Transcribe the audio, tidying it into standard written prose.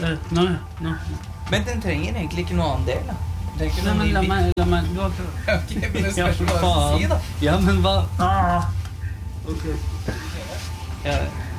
Nå. Men den trenger egentlig ikke noe annen del, da. Nei, men la meg Ok, men det spørs bare å si, da. Ja, men hva? Ok. Ja.